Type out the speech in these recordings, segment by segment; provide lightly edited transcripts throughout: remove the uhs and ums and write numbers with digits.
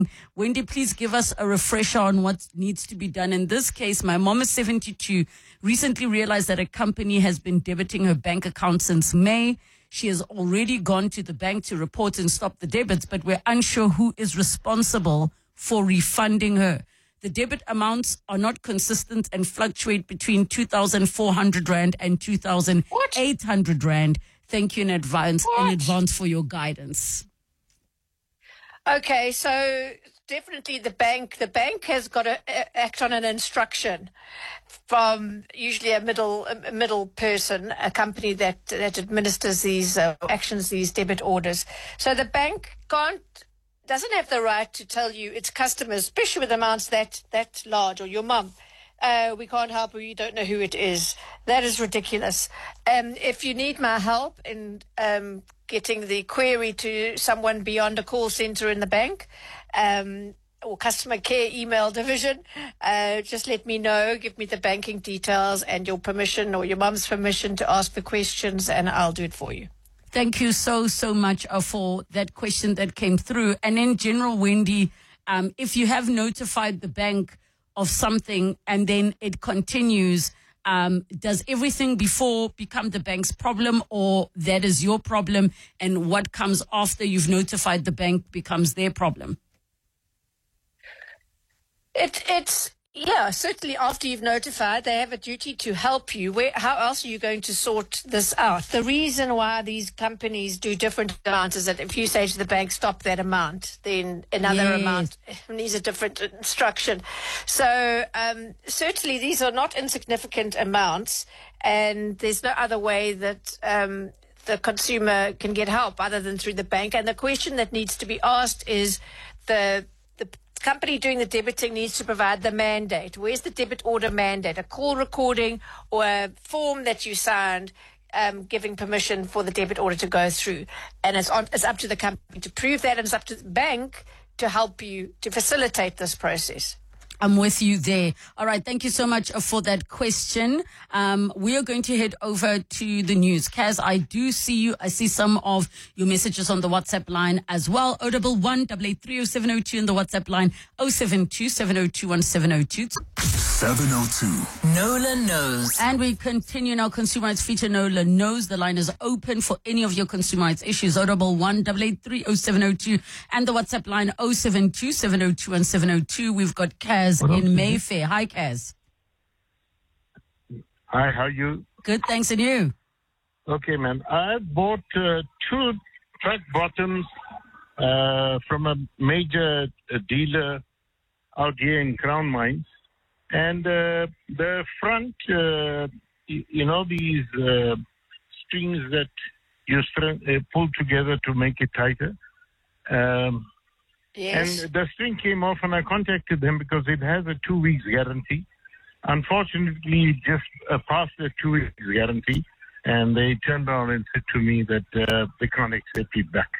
Wendy, please give us a refresher on what needs to be done. In this case, my mom is 72, recently realized that a company has been debiting her bank account since May. She has already gone to the bank to report and stop the debits, but we're unsure who is responsible for refunding her. The debit amounts are not consistent and fluctuate between 2,400 Rand and 2,800 Rand. Thank you in advance for your guidance. Okay, so definitely the bank has got to act on an instruction from usually a middle person, a company that administers these actions, these debit orders. So the bank doesn't have the right to tell you its customers, especially with amounts that large, or your mum, we can't help you, you don't know who it is. That is ridiculous. If you need my help in getting the query to someone beyond a call center in the bank, or customer care email division, just let me know, give me the banking details and your permission or your mum's permission to ask the questions, and I'll do it for you. Thank you so much for that question that came through. And in general, Wendy, if you have notified the bank of something and then it continues, does everything before become the bank's problem, or that is your problem, and what comes after you've notified the bank becomes their problem? Yeah, certainly after you've notified, they have a duty to help you. How else are you going to sort this out? The reason why these companies do different amounts is that if you say to the bank, stop that amount, then another amount needs a different instruction. So certainly these are not insignificant amounts, and there's no other way that the consumer can get help other than through the bank. And the question that needs to be asked is the company doing the debiting needs to provide the mandate. Where's the debit order mandate? A call recording or a form that you signed giving permission for the debit order to go through. And it's up to the company to prove that, and it's up to the bank to help you to facilitate this process. I'm with you there. All right. Thank you so much for that question. We are going to head over to the news. Kaz, I do see you. I see some of your messages on the WhatsApp line as well. 011 8830702 in the WhatsApp line, 072 702 1702. 702. Nola Knows. And we continue now. Consumer Rights feature, Nola Knows. The line is open for any of your consumer rights issues. 011 8830702 and the WhatsApp line 072 702 1702. We've got Kaz in Mayfair. Hi, Kaz. Hi, how are you? Good, thanks, and you? Okay, man. I bought 2 track bottoms from a major dealer out here in Crown Mines. And the front, these strings that you pull together to make it tighter. Yes. And the string came off, and I contacted them because it has a 2 weeks guarantee. Unfortunately, it just passed the 2 weeks guarantee, and they turned around and said to me that they can't accept it back.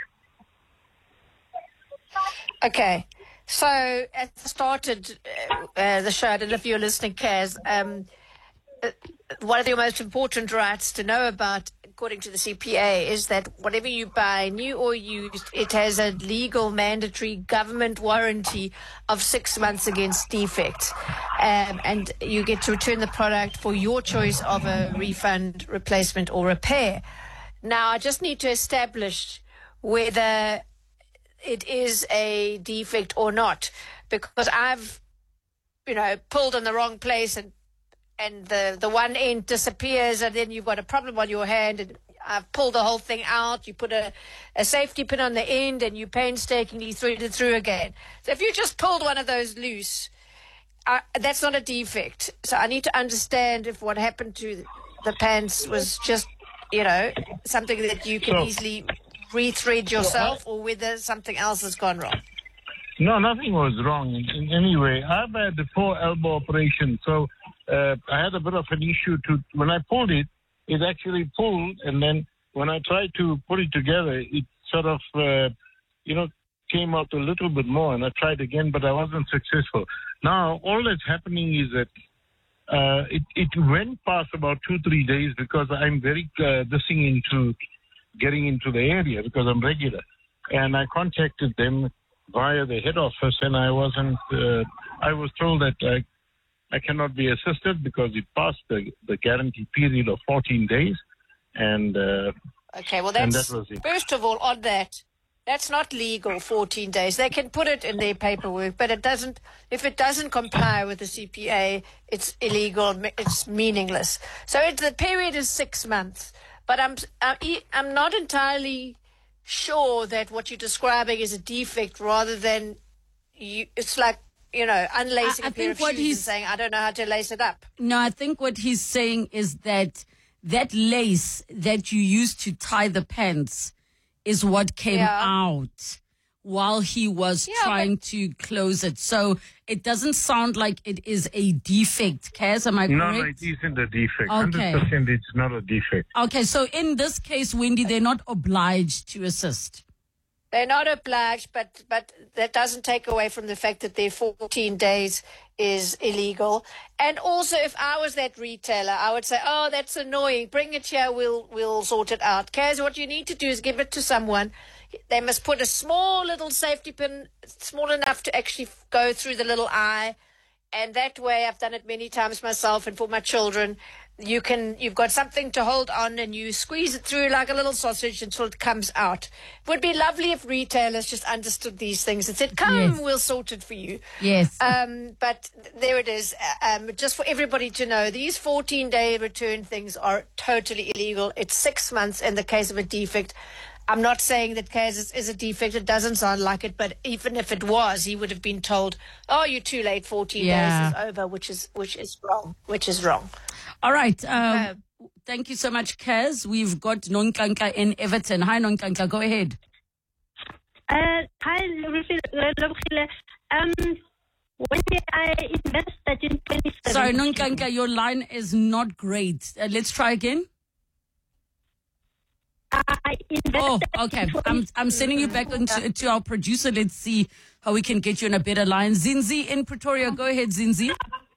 Okay. So, as I started the show, I don't know if you're listening, Kaz, one of your most important rights to know about, according to the CPA, is that whatever you buy, new or used, it has a legal mandatory government warranty of 6 months against defects. And you get to return the product for your choice of a refund, replacement, or repair. Now, I just need to establish whether it is a defect or not, because I've, pulled in the wrong place and the one end disappears, and then you've got a problem on your hand, and I've pulled the whole thing out. You put a safety pin on the end, and you painstakingly thread it through again. So if you just pulled one of those loose, that's not a defect. So I need to understand if what happened to the pants was just, something that you can easily rethread yourself, or whether something else has gone wrong. No, nothing was wrong in any way. I've had a 4-elbow operation, so I had a bit of an issue when I pulled it, it actually pulled, and then when I tried to put it together, it sort of, came out a little bit more, and I tried again, but I wasn't successful. Now, all that's happening is that it went past about 2-3 days, because I'm very getting into the area, because I'm regular. And I contacted them. via the head office, and I wasn't. I was told that I cannot be assisted because it passed the guarantee period of 14 days, and okay. Well, and that's that was it. first of all on that. That's not legal, 14 days. They can put it in their paperwork, but it doesn't. If it doesn't comply with the CPA, it's illegal. It's meaningless. So the period is 6 months. But I'm not entirely sure that what you're describing is a defect rather than it's like, unlacing a pair of shoes and saying, I don't know how to lace it up. No, I think what he's saying is that lace that you used to tie the pants is what came out while he was trying to close it. So it doesn't sound like it is a defect. Kaz, am I correct? No, it isn't a defect. Okay. 100% it's not a defect. Okay, so in this case, Wendy, they're not obliged to assist. They're not obliged, but that doesn't take away from the fact that their 14 days is illegal. And also, if I was that retailer, I would say, oh, that's annoying. Bring it here. We'll sort it out. Kaz, what you need to do is give it to someone. They must put a small little safety pin, small enough to actually go through the little eye. And that way, I've done it many times myself and for my children. You've got something to hold on and you squeeze it through like a little sausage until it comes out. It would be lovely if retailers just understood these things and said, come, we'll sort it for you. Yes. But there it is. Just for everybody to know, these 14-day return things are totally illegal. It's 6 months in the case of a defect. I'm not saying that Kaz is a defect. It doesn't sound like it. But even if it was, he would have been told, oh, you're too late. 14 days is over, which is wrong. All right. Thank you so much, Kaz. We've got Nonkanka in Everton. Hi, Nonkanka. Go ahead. Hi, Lobogile. When I invested in 2017... Sorry, Nonkanka, your line is not great. Let's try again. Okay. I'm sending you back to our producer. Let's see how we can get you on a better line. Zinzi in Pretoria. Go ahead, Zinzi.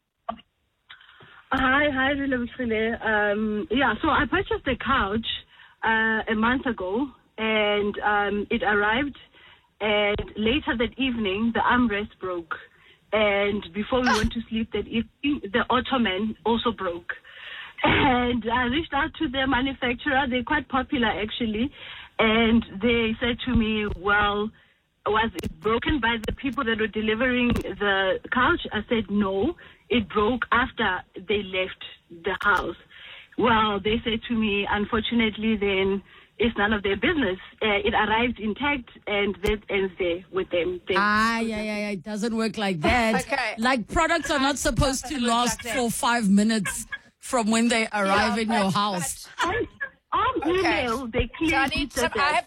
Hi, Lobogile. So I purchased a couch a month ago, and it arrived, and later that evening, the armrest broke. And before we went to sleep that evening, the ottoman also broke. And I reached out to the manufacturer. They're quite popular, actually. And they said to me, well, was it broken by the people that were delivering the couch? I said, no, it broke after they left the house. Well, they said to me, unfortunately, then it's none of their business. It arrived intact, and that ends there with them. Yeah. It doesn't work like that. Okay. Like, products are not supposed to last for 5 minutes from when they arrive in your house. On email, they clearly said that.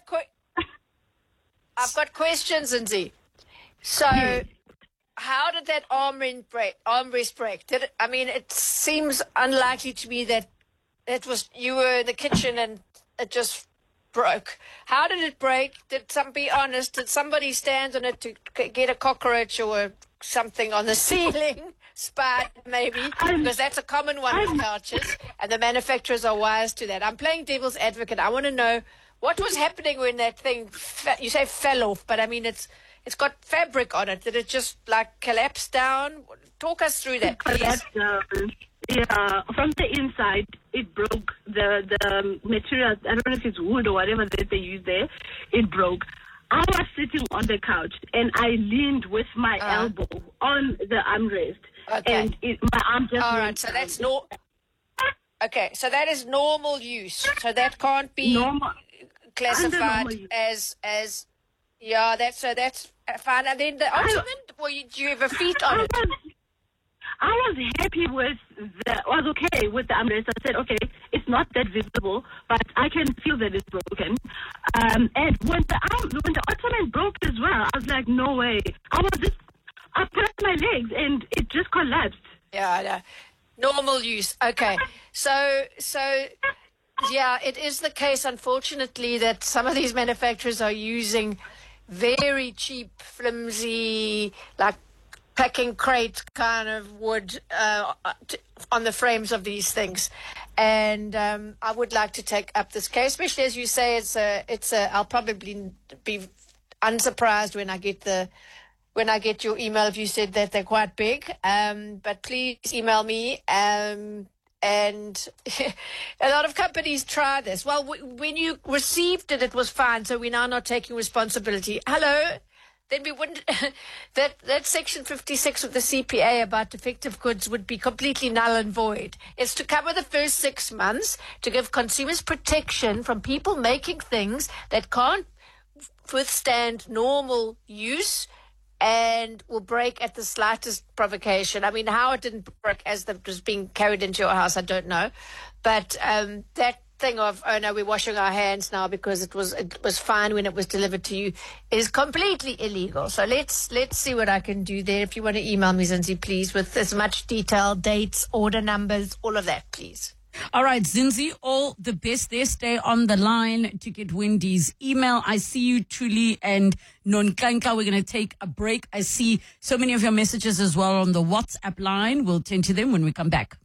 I've got questions, Zinzi. So, how did that armrest break? It seems unlikely to me that you were in the kitchen and it just broke. How did it break? Did somebody stand on it to get a cockroach or something on the ceiling? Spat, maybe, because that's a common one with couches, and the manufacturers are wise to that. I'm playing devil's advocate. I want to know what was happening when that thing, you say fell off, but it's got fabric on it. Did it just collapse down? Talk us through that, please. Yeah, from the inside, it broke. The material, I don't know if it's wood or whatever that they use there, it broke. I was sitting on the couch, and I leaned with my elbow on the armrest. Okay. And my arm just all right, so that's okay, so that is normal use. So that can't be classified as that's fine. And then the ottoman, do you have a feet on it? I was happy I was okay with the armrest. I said, okay, it's not that visible, but I can feel that it's broken. And when the ottoman broke as well, I was like, no way. I pressed my legs and it just collapsed. Yeah, normal use. Okay, so yeah, it is the case, unfortunately, that some of these manufacturers are using very cheap, flimsy, packing crate kind of wood on the frames of these things. And I would like to take up this case, especially as you say, I'll probably be unsurprised when I get your email if you said that they're quite big. But please email me. And a lot of companies try this. Well, when you received it, it was fine. So we're now not taking responsibility. Hello? Then we wouldn't, that section 56 of the CPA about defective goods would be completely null and void. It's to cover the first 6 months to give consumers protection from people making things that can't withstand normal use and will break at the slightest provocation. I mean, how it didn't break as it was being carried into your house, I don't know. But that thing of, oh no, we're washing our hands now because it was fine when it was delivered to you is completely illegal. So let's see what I can do there. If you want to email me, Zinzi, please, with as much detail, dates, order numbers, all of that, please. All right, Zinzi, all the best there. Stay on the line to get Wendy's email. I see you, Truly and Nonkanka. We're going to take a break. I see so many of your messages as well on the WhatsApp line. We'll tend to them when we come back.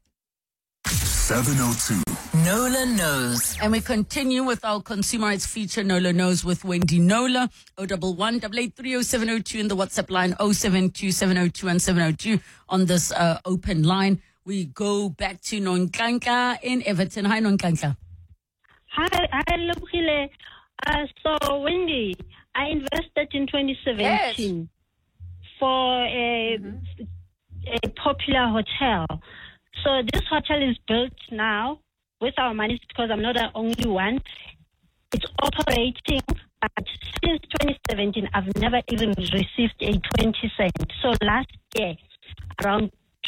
702. Nola Knows. And we continue with our consumer rights feature, Nola Knows, with Wendy Nola. 011 8830702 in the WhatsApp line, 072 702 and 702 on this open line. We go back to Nonkanka in Everton. Hi, Nonkanka. Hi, Lubhile. So, Wendy, I invested in 2017 for a popular hotel. So this hotel is built now with our money because I'm not the only one. It's operating, but since 2017, I've never even received a 20 cent. So last year, around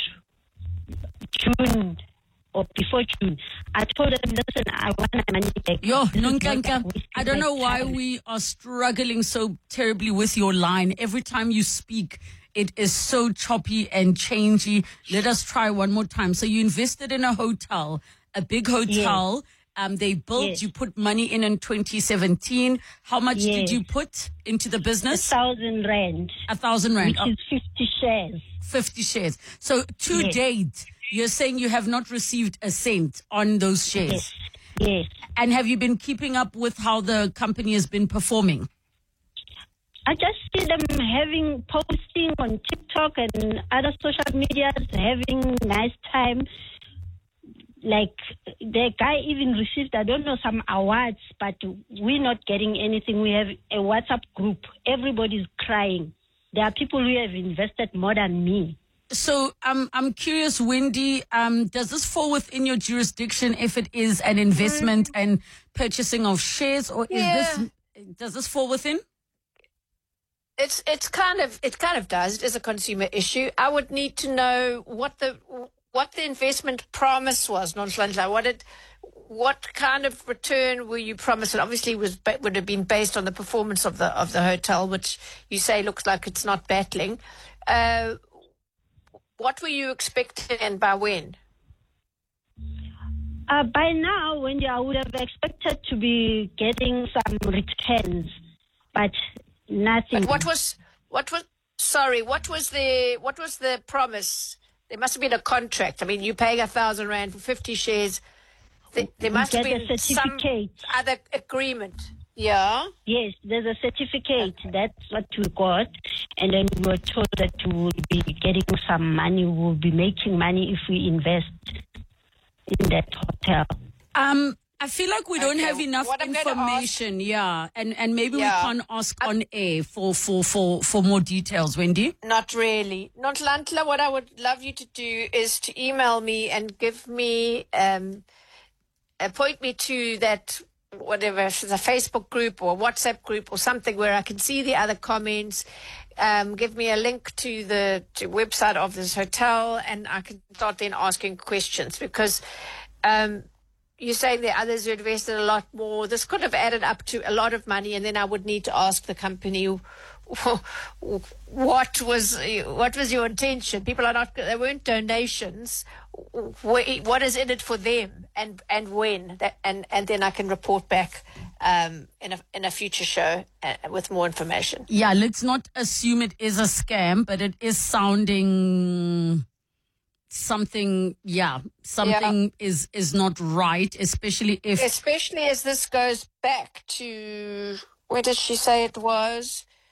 June or before June, I told them, listen, I want my money back. Yo, Nonkanka, I don't know why we are struggling so terribly with your line. Every time you speak, it is so choppy and changey. Let us try one more time. So you invested in a hotel, a big hotel. Yes. They built, you put money in 2017. How much did you put into the business? 1,000 rand. 1,000 rand. Which is 50 shares. 50 shares. So to date, you're saying you have not received a cent on those shares? Yes. And have you been keeping up with how the company has been performing? I just see them posting on TikTok and other social medias, having nice time. Like the guy even received, I don't know, some awards, but we're not getting anything. We have a WhatsApp group. Everybody's crying. There are people who have invested more than me. So I'm curious, Wendy, does this fall within your jurisdiction if it is an investment and purchasing of shares, or does this fall within? It kind of does. It is a consumer issue. I would need to know what the investment promise was, Nonhlanhla. What kind of return were you promised? And obviously, would have been based on the performance of the hotel, which you say looks like it's not battling. What were you expecting, and by when? By now, Wendy, I would have expected to be getting some returns, but nothing. But what was the promise? There must have been a contract. I mean, you're paying 1,000 rand for 50 shares. There must have been some other agreement. Yeah. Yes, there's a certificate. That's what we got, and then we were told that we will be getting some money. We will be making money if we invest in that hotel. I feel like we don't have enough information, and maybe we can't ask on air for more details, Wendy. Not really. Nonhlanhla, what I would love you to do is to email me and give me, point me to that, whatever, if it's a Facebook group or a WhatsApp group or something where I can see the other comments. Give me a link to the website of this hotel, and I can start then asking questions, because you're saying there are others who invested a lot more. This could have added up to a lot of money, and then I would need to ask the company, what was your intention? People are not, they weren't donations. What is in it for them, and when? And then I can report back in a future show with more information. Yeah, let's not assume it is a scam, but it is sounding something is not right, especially as this goes back to, where did she say it was?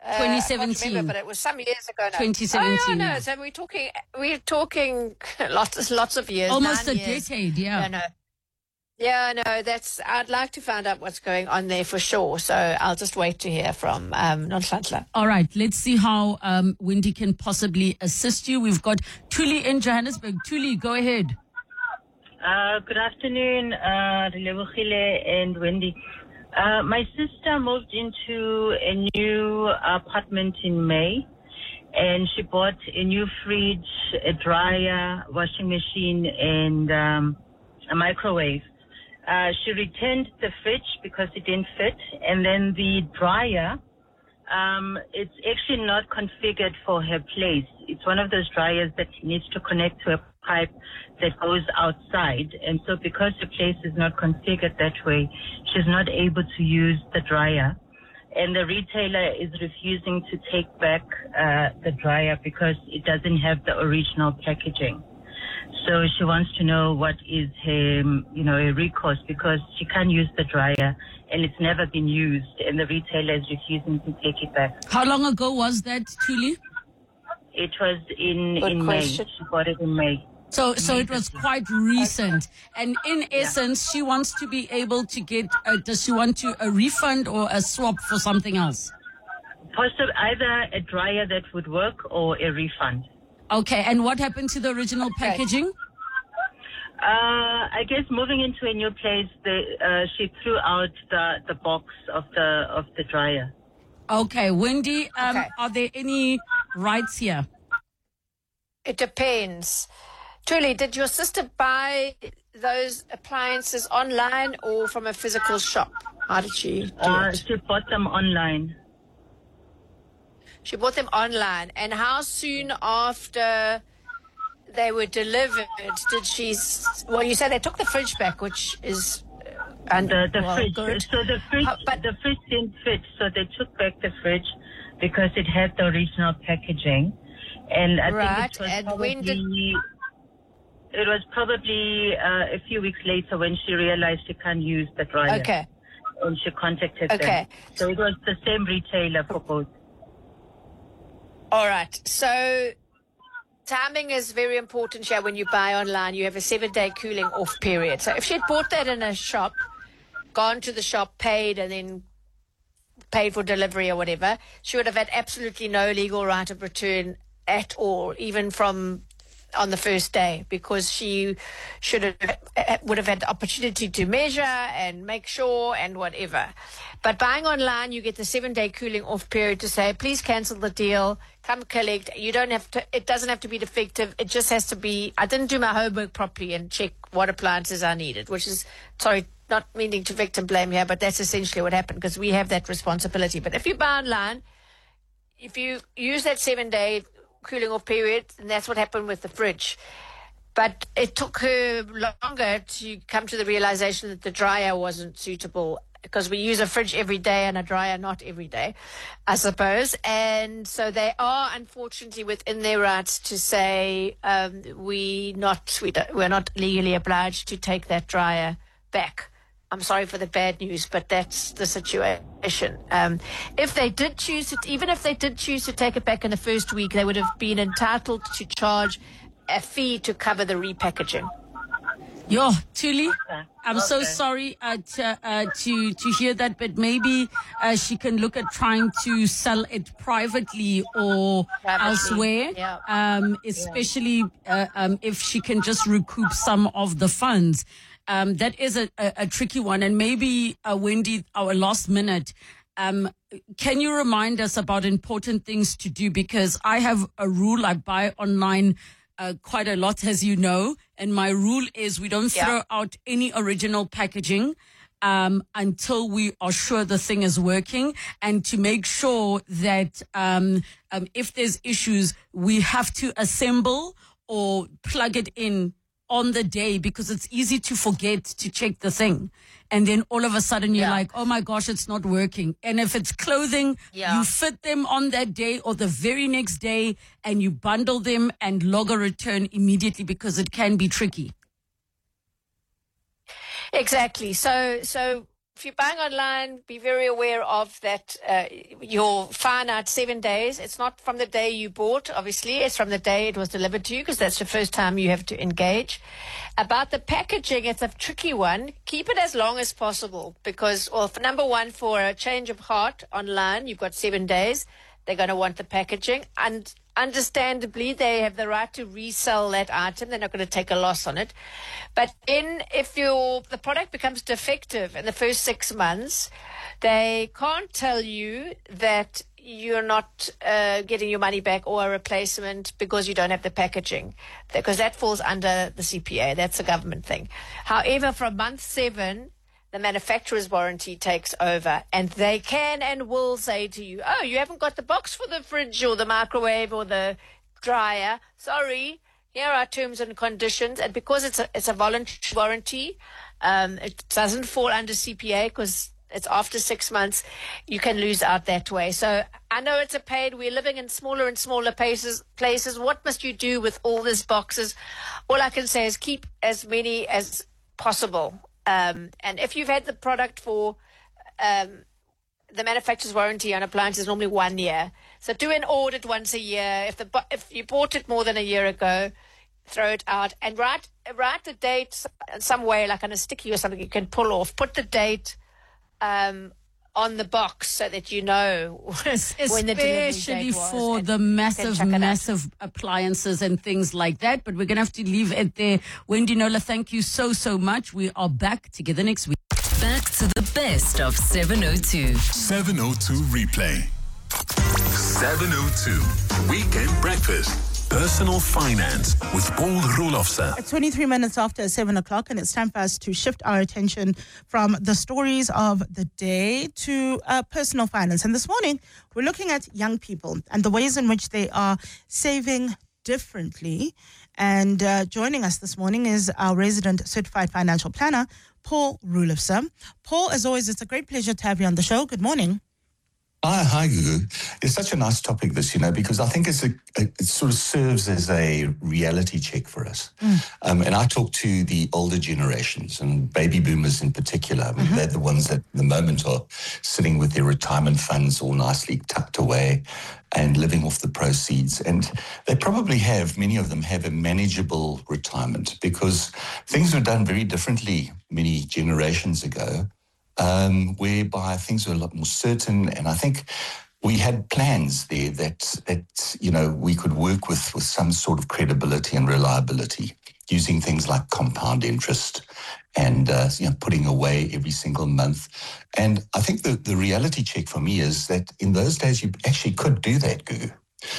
I can't 2017. remember, but it was some years ago now. 2017, Oh, no, yeah. so we're talking lots of years. Almost 9 a years. decade, yeah. Yeah, no, I'd like to find out what's going on there for sure. So I'll just wait to hear from Nonhlanhla. All right, let's see how Wendy can possibly assist you. We've got Thuli in Johannesburg. Thuli, go ahead. Good afternoon, Relebogile and Wendy. My sister moved into a new apartment in May, and she bought a new fridge, a dryer, washing machine, and a microwave. She returned the fridge because it didn't fit, and then the dryer, it's actually not configured for her place. It's one of those dryers that needs to connect to a pipe that goes outside, and so because the place is not configured that way, she's not able to use the dryer, and the retailer is refusing to take back the dryer because it doesn't have the original packaging. So she wants to know what is her, a recourse, because she can't use the dryer and it's never been used, and the retailer is refusing to take it back. How long ago was that, Thuli? It was in May. She bought it in May. So it was quite recent. And in essence, she wants to be able to get, does she want a refund or a swap for something else? Possibly either a dryer that would work or a refund. Okay, and what happened to the original packaging? I guess moving into a new place, she threw out the box of the dryer. Okay, Wendy, are there any rights here? It depends. Truly, did your sister buy those appliances online or from a physical shop? How did she do it? She bought them online. She bought them online. And how soon after they were delivered did she... Well, you said they took the fridge back, which is... the fridge. Good. So the fridge didn't fit, so they took back the fridge because it had the original packaging. And I think it was probably a few weeks later when she realized she can't use the dryer. Okay. And she contacted them. So it was the same retailer for both. All right. So timing is very important here when you buy online. You have a 7-day cooling off period. So if she had bought that in a shop, gone to the shop, paid, and then paid for delivery or whatever, she would have had absolutely no legal right of return at all, even from on the first day, because she would have had the opportunity to measure and make sure and whatever. But buying online, you get the 7-day cooling off period to say, please cancel the deal, come collect. You don't have to, it doesn't have to be defective. It just has to be, I didn't do my homework properly and check what appliances I needed, which is, sorry, not meaning to victim blame here, but that's essentially what happened, because we have that responsibility. But if you buy online, if you use that 7-day cooling off period, and that's what happened with the fridge. But it took her longer to come to the realization that the dryer wasn't suitable, because we use a fridge every day and a dryer not every day, I suppose. And so they are unfortunately within their rights to say we're not legally obliged to take that dryer back. I'm sorry for the bad news, but that's the situation. If they did choose it, even if they did choose to take it back in the first week, they would have been entitled to charge a fee to cover the repackaging. Yo, Thuli, I'm so sorry to hear that, but maybe she can look at trying to sell it privately or elsewhere, especially if she can just recoup some of the funds. That is a tricky one. And maybe, Wendy, our last minute, can you remind us about important things to do? Because I have a rule. I buy online quite a lot, as you know. And my rule is we don't throw out any original packaging until we are sure the thing is working. And to make sure that if there's issues, we have to assemble or plug it in on the day, because it's easy to forget to check the thing. And then all of a sudden you're like, oh my gosh, it's not working. And if it's clothing, you fit them on that day or the very next day, and you bundle them and log a return immediately, because it can be tricky. Exactly. So if you're buying online, be very aware of that. You'll find out 7 days. It's not from the day you bought, obviously. It's from the day it was delivered to you, because that's the first time you have to engage. About the packaging, it's a tricky one. Keep it as long as possible because, well, for number one, for a change of heart online, you've got 7 days. They're going to want the packaging. And understandably, they have the right to resell that item. They're not going to take a loss on it. But if the product becomes defective in the first 6 months, they can't tell you that you're not getting your money back or a replacement because you don't have the packaging, because that falls under the CPA. That's a government thing. However, from month 7, the manufacturer's warranty takes over, and they can and will say to you, oh, you haven't got the box for the fridge or the microwave or the dryer. Sorry, here are terms and conditions. And because it's a voluntary warranty, it doesn't fall under CPA because it's after 6 months, you can lose out that way. So I know it's a pain. We're living in smaller and smaller places. What must you do with all these boxes? All I can say is keep as many as possible. And if you've had the product for the manufacturer's warranty on appliances is normally 1 year. So do an audit once a year. If you bought it more than a year ago, throw it out and write the date in some way, like on a sticky or something you can pull off. Put the date on the box so that you know when the delivery date was. Especially for the massive appliances and things like that. But we're going to have to leave it there. Wendy Knowler, thank you so much. We are back together next week. Back to the best of 702. 702 replay. 702 Weekend Breakfast. Personal Finance with Paul Roelofse. 23 minutes after 7 o'clock, and it's time for us to shift our attention from the stories of the day to personal finance. And this morning, we're looking at young people and the ways in which they are saving differently. And joining us this morning is our resident certified financial planner, Paul Roelofse. Paul, as always, it's a great pleasure to have you on the show. Good morning. Hi, Gugu. It's such a nice topic, this, because I think it sort of serves as a reality check for us. And I talk to the older generations and baby boomers in particular. I mean, they're the ones that at the moment are sitting with their retirement funds all nicely tucked away and living off the proceeds. And they probably many of them have a manageable retirement because things were done very differently many generations ago. Whereby things were a lot more certain, and I think we had plans there that we could work with some sort of credibility and reliability, using things like compound interest and putting away every single month. And I think the reality check for me is that in those days you actually could do that, Gugu.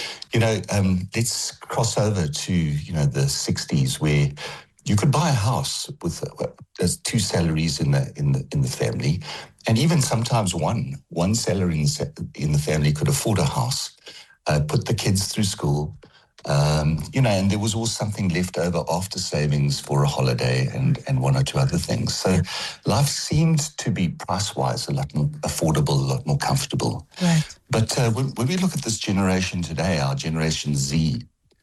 Let's cross over to the 60s where you could buy a house with there's 2 salaries in the family, and even sometimes one salary in the family could afford a house, put the kids through school, and there was always something left over after savings for a holiday and 1 or 2 other things. So life seemed to be price-wise a lot more affordable, a lot more comfortable. Right. But when we look at this generation today, our Generation Z,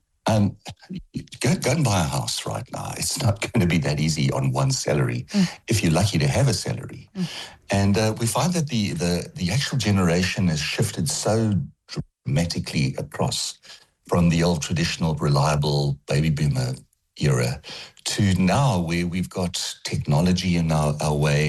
go and buy a house right now. It's not going to be that easy on one salary if you're lucky to have a salary. And we find that the actual generation has shifted so dramatically across from the old traditional reliable baby boomer era to now where we've got technology in our way.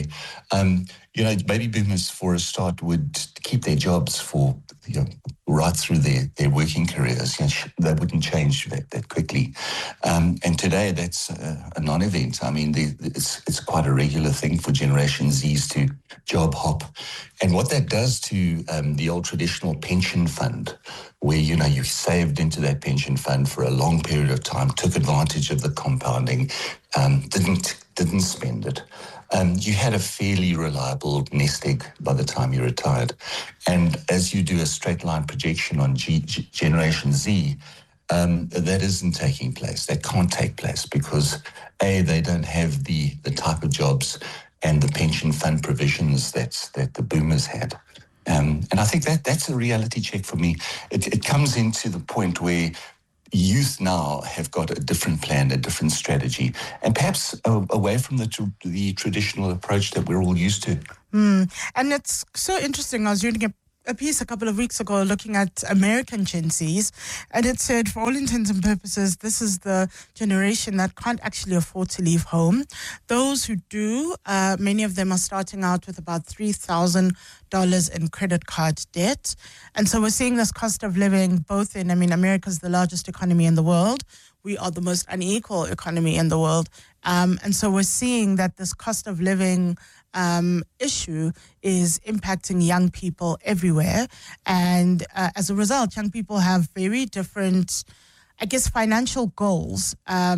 Baby boomers for a start would keep their jobs for right through their working careers. They wouldn't change that quickly. And today that's a non-event. I mean, it's quite a regular thing for Generation Zs to job hop. And what that does to the old traditional pension fund, where, you saved into that pension fund for a long period of time, took advantage of the compounding, didn't spend it. You had a fairly reliable nest egg by the time you retired. And as you do a straight line projection on Generation Z, that isn't taking place. That can't take place because, A, they don't have the type of jobs and the pension fund provisions that the boomers had. And I think that's a reality check for me. It comes into the point where youth now have got a different plan, a different strategy, and perhaps away from the traditional approach that we're all used to. And it's so interesting. I was reading a piece a couple of weeks ago looking at American Gen Zs, and it said, for all intents and purposes, this is the generation that can't actually afford to leave home. Those who do, many of them are starting out with about $3,000 in credit card debt. And so we're seeing this cost of living both in, America's the largest economy in the world. We are the most unequal economy in the world. And so we're seeing that this cost of living issue is impacting young people everywhere. And as a result, young people have very different, financial goals.